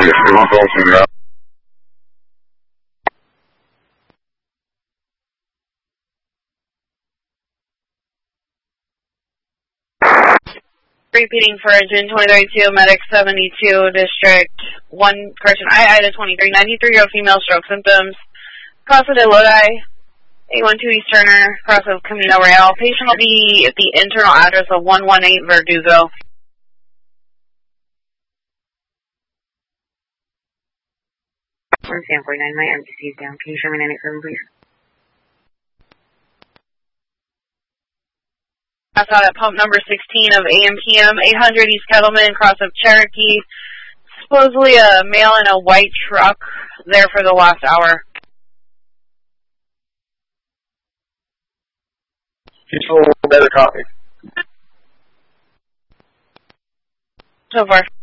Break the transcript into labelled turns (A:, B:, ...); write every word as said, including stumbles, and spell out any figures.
A: Repeating for engine twenty thirty-two, medic seventy-two, district one, correction, I I to twenty-three, ninety-three-year-old female, stroke symptoms, cross of Lodi, eight one two Easterner, cross of Camino Real. Patient will be at the internal address of one one eight Verdugo.
B: one San forty-nine, my M T C is down. Can you show me nine eight seven, please?
A: Pass out at pump number sixteen of A M P M, eight hundred East Kettleman, cross of Cherokee. Supposedly a male in a white truck there for the last hour.
C: Control, better copy.
A: So far.